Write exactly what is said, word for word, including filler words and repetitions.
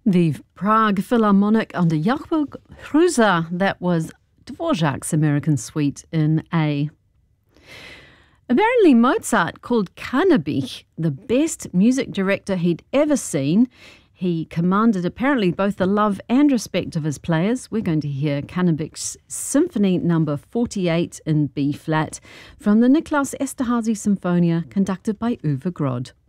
The Prague Philharmonic under Jakub Hrusa. That was Dvorak's American Suite in A. Apparently Mozart called Cannabich the best music director he'd ever seen. He commanded apparently both the love and respect of his players. We're going to hear Cannabich's Symphony number forty-eight in B-flat from the Niklas Esterhazy Symphonia, conducted by Uwe Grod.